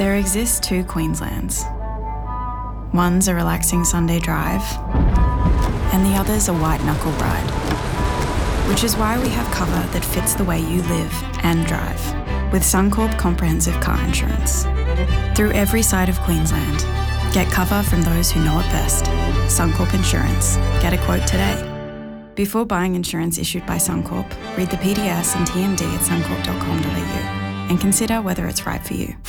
There exist two Queenslands. One's a relaxing Sunday drive, and the other's a white-knuckle ride. Which is why we have cover that fits the way you live and drive, with Suncorp Comprehensive Car Insurance. Through every side of Queensland, get cover from those who know it best. Suncorp Insurance. Get a quote today. Before buying insurance issued by Suncorp, read the PDS and TMD at suncorp.com.au and consider whether it's right for you.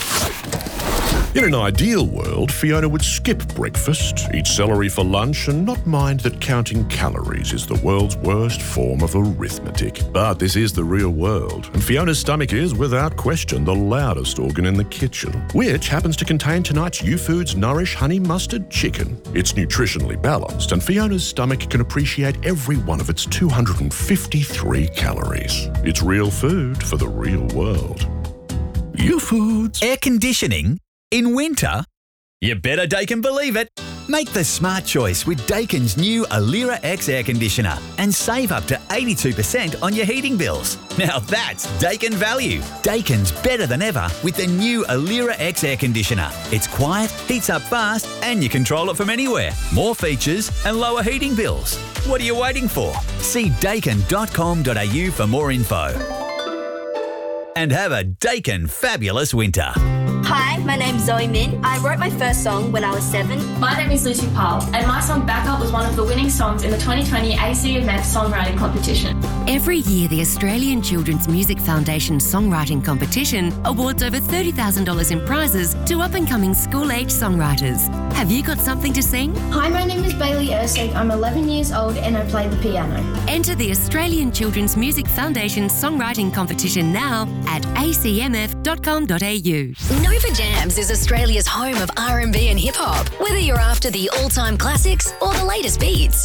In an ideal world, Fiona would skip breakfast, eat celery for lunch, and not mind that counting calories is the world's worst form of arithmetic. But this is the real world, and Fiona's stomach is, without question, the loudest organ in the kitchen, which happens to contain tonight's YouFoods Nourish Honey Mustard Chicken. It's nutritionally balanced, and Fiona's stomach can appreciate every one of its 253 calories. It's real food for the real world. YouFoods. Air conditioning? In winter? You better Daikin believe it. Make the smart choice with Daikin's new Alira X air conditioner and save up to 82% on your heating bills. Now that's Daikin value. Daikin's better than ever with the new Alira X air conditioner. It's quiet, heats up fast, and you control it from anywhere. More features and lower heating bills. What are you waiting for? See daikin.com.au for more info. And have a Daikin fabulous winter. Hi, my name's Zoe Min. I wrote my first song when I was 7. My name is Lucy Powell, and my song Back Up was one of the winning songs in the 2020 ACMF Songwriting Competition. Every year, the Australian Children's Music Foundation Songwriting Competition awards over $30,000 in prizes to up-and-coming school-age songwriters. Have you got something to sing? Hi, my name is Bailey Ersig. I'm 11 years old and I play the piano. Enter the Australian Children's Music Foundation Songwriting Competition now at acmf.com.au. Nova Jams is Australia's home of R&B and hip-hop. Whether you're after the all-time classics or the latest beats,